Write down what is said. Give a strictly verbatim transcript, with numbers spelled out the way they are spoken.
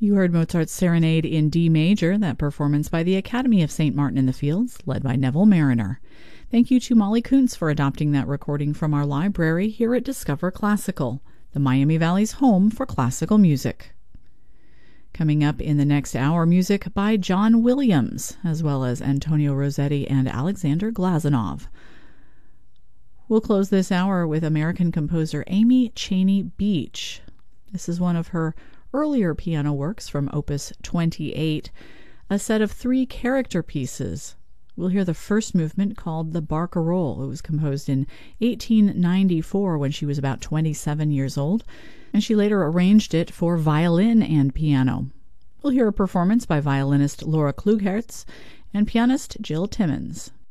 You heard Mozart's Serenade in D major, that performance by the Academy of Saint Martin in the Fields, led by Neville Mariner. Thank you to Molly Kuntz for adopting that recording from our library here at Discover Classical, the Miami Valley's home for classical music. Coming up in the next hour, music by John Williams, as well as Antonio Rossetti and Alexander Glazunov. We'll close this hour with American composer Amy Cheney Beach. This is one of her earlier piano works from Opus twenty-eight, a set of three character pieces. We'll hear the first movement called the Barcarolle. It was composed in eighteen ninety-four when she was about twenty-seven years old, and she later arranged it for violin and piano. We'll hear a performance by violinist Laura Klughertz and pianist Jill Timmons.